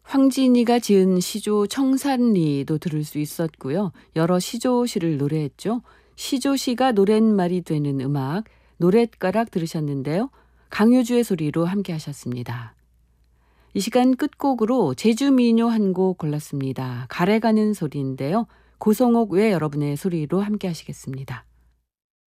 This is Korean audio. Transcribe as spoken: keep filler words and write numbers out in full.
황진이가 지은 시조 청산리도 들을 수 있었고요. 여러 시조시를 노래했죠. 시조시가 노랫말이 되는 음악, 노랫가락 들으셨는데요. 강효주의 소리로 함께 하셨습니다. 이 시간 끝곡으로 제주민요 한 곡 골랐습니다. 가래가는 소리인데요. 고성옥 외 여러분의 소리로 함께 하시겠습니다.